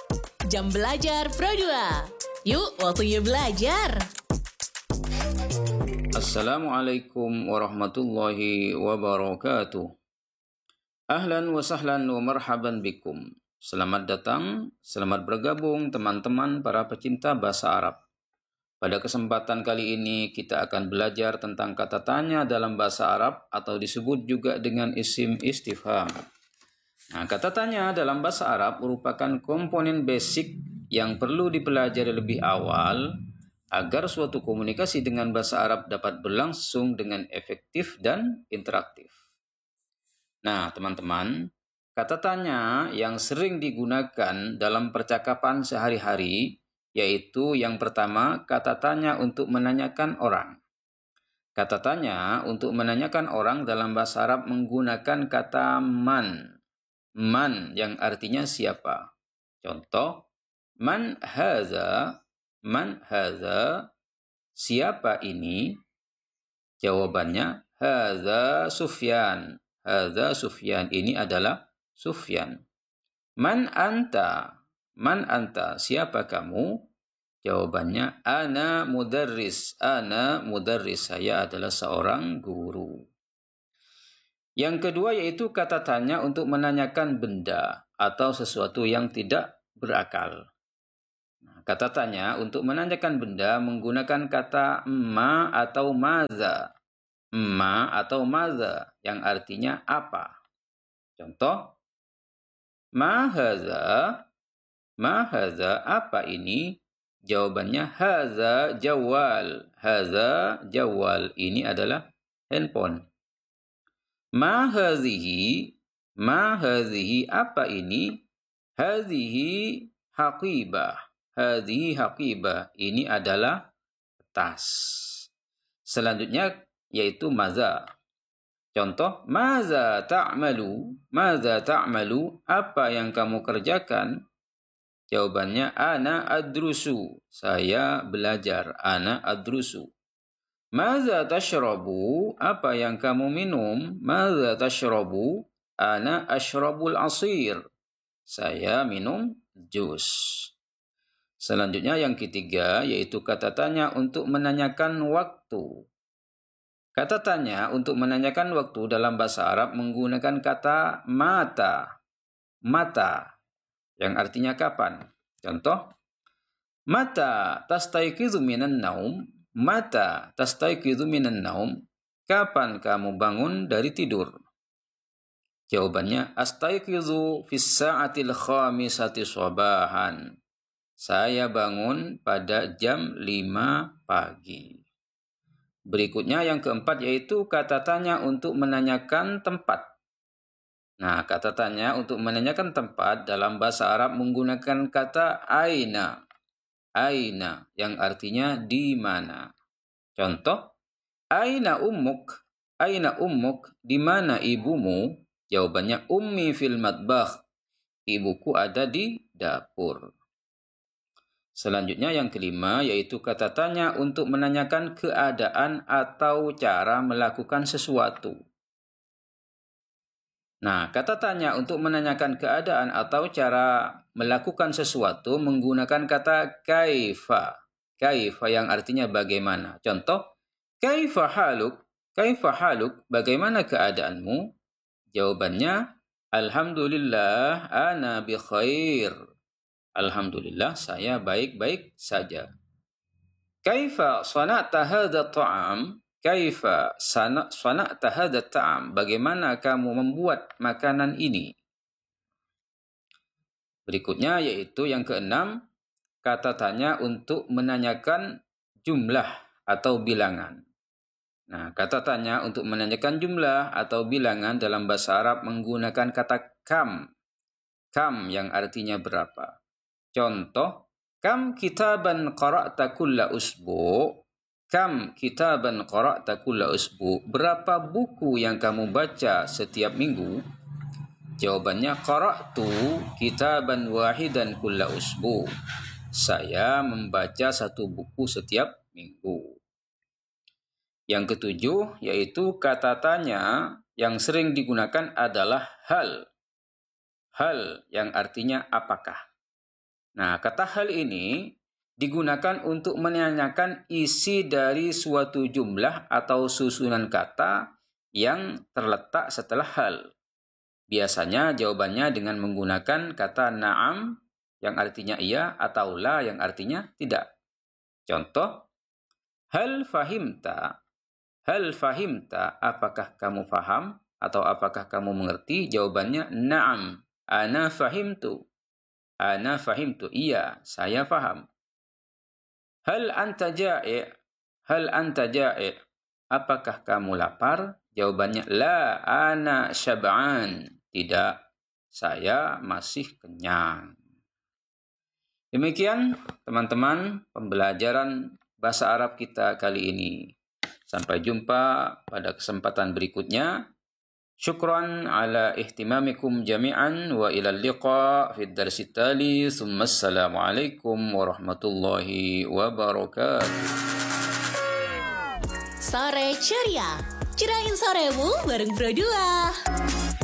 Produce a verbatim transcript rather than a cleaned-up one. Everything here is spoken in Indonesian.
Jam Belajar Pro dua. Yuk, waktunya belajar. Assalamualaikum warahmatullahi wabarakatuh. Ahlan wa sahlan wa marhaban bikum. Selamat datang, selamat bergabung teman-teman para pecinta bahasa Arab. Pada kesempatan kali ini kita akan belajar tentang kata tanya dalam bahasa Arab atau disebut juga dengan isim istifham. Nah, kata tanya dalam bahasa Arab merupakan komponen basic yang perlu dipelajari lebih awal agar suatu komunikasi dengan bahasa Arab dapat berlangsung dengan efektif dan interaktif. Nah, teman-teman, kata tanya yang sering digunakan dalam percakapan sehari-hari yaitu yang pertama, kata tanya untuk menanyakan orang. Kata tanya untuk menanyakan orang dalam bahasa Arab menggunakan kata man. Man yang artinya siapa. Contoh, man haza, man haza, siapa ini? Jawabannya, haza Sufyan. Haza Sufyan, ini adalah Sufyan. Man anta, man anta, siapa kamu? Jawabannya, ana mudarris, ana mudarris, saya adalah seorang guru. Yang kedua yaitu kata tanya untuk menanyakan benda atau sesuatu yang tidak berakal. Kata tanya untuk menanyakan benda menggunakan kata ma atau maza. Ma atau maza yang artinya apa. Contoh, ma haza, ma haza, apa ini? Jawabannya haza jawal. Haza jawal, ini adalah handphone. Ma hazihi, ma hazihi, apa ini? Hazihi haqibah. Hazihi haqibah, ini adalah tas. Selanjutnya yaitu maza. Contoh, maza ta'malu, maza ta'malu, apa yang kamu kerjakan? Jawabannya, ana adrusu, saya belajar, ana adrusu. Maza tashrabu, apa yang kamu minum? Maza tashrabu, ana ashrabul asir, saya minum jus. Selanjutnya yang ketiga yaitu kata tanya untuk menanyakan waktu. Kata tanya untuk menanyakan waktu dalam bahasa Arab menggunakan kata mata. Mata yang artinya kapan. Contoh, mata tastayqizu minan naum, mata tastayqizu minan naum, kapan kamu bangun dari tidur? Jawabannya, astayqizu fis sa'atil khamisati sabahan, saya bangun pada jam lima pagi. Berikutnya yang keempat yaitu kata tanya untuk menanyakan tempat. Nah, kata tanya untuk menanyakan tempat dalam bahasa Arab menggunakan kata aina. Aina yang artinya di mana. Contoh, aina ummuk, aina ummuk, di mana ibumu? Jawabannya ummi fil matbakh, ibuku ada di dapur. Selanjutnya yang kelima yaitu kata tanya untuk menanyakan keadaan atau cara melakukan sesuatu. Nah, kata tanya untuk menanyakan keadaan atau cara melakukan sesuatu menggunakan kata kaifa. Kaifa yang artinya bagaimana. Contoh, kaifa haluk, kaifa haluk, bagaimana keadaanmu? Jawabannya, alhamdulillah ana bi khair. Alhamdulillah saya baik-baik saja. Kaifa sana'ta hadha ta'am? Kaifa sana'ta hadha ta'am? Bagaimana kamu membuat makanan ini? Berikutnya yaitu yang keenam, kata tanya untuk menanyakan jumlah atau bilangan. Nah, kata tanya untuk menanyakan jumlah atau bilangan dalam bahasa Arab menggunakan kata kam. Kam yang artinya berapa. Contoh, kam kitaban qara'ta kulla usbu'? Kam kitaban qara'ta kulla usbu'? Berapa buku yang kamu baca setiap minggu? Jawabannya, qara'tu kitaban wahidan kulla usbu'. Saya membaca satu buku setiap minggu. Yang ketujuh yaitu kata tanya yang sering digunakan adalah hal. Hal yang artinya apakah. Nah, kata hal ini digunakan untuk menanyakan isi dari suatu jumlah atau susunan kata yang terletak setelah hal. Biasanya jawabannya dengan menggunakan kata na'am yang artinya iya atau la yang artinya tidak. Contoh, hal fahimta? Hal fahimta? Apakah kamu faham atau apakah kamu mengerti? Jawabannya na'am, ana fahimtu. Ana fahimtu, iya, saya faham. Hal anta ja'i'? Hal anta ja'i'? Apakah kamu lapar? Jawabannya la, ana syab'an. Tidak, saya masih kenyang. Demikian teman-teman pembelajaran bahasa Arab kita kali ini. Sampai jumpa pada kesempatan berikutnya. Syukran ala ihtimamikum jami'an wa ilal liqa fid darsi tali. Thumma assalamualaikum warahmatullahi wabarakatuh. Sore ceria, cerain soremu bareng Bro dua.